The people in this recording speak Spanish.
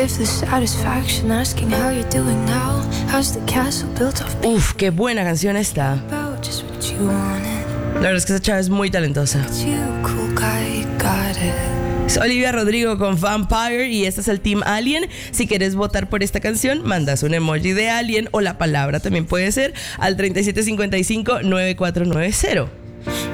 Uf, qué buena canción esta. La verdad es que esa chava es muy talentosa. Es Olivia Rodrigo con Vampire y este es el Team Alien. Si quieres votar por esta canción, mandas un emoji de Alien o la palabra también puede ser al 3755-9490.